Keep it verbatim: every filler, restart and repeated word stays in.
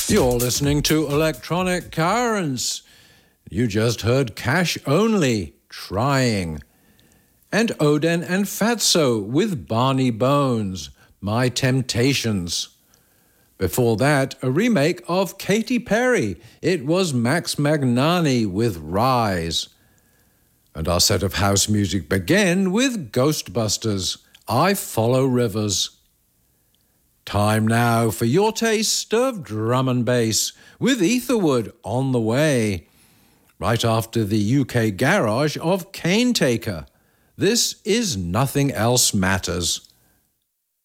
You're listening to Electronic Currents. You just heard Cash Only, Trying. And Oden and Fatso with Barney Bones, My Temptations. Before that, a remake of Katy Perry. It was Max Magnani with Rise. And our set of house music began with Ghostbusters, I Follow Rivers. Time now for your taste of drum and bass with Etherwood on the way. Right after the U K garage of Cane Taker. This is Nothing Else Matters.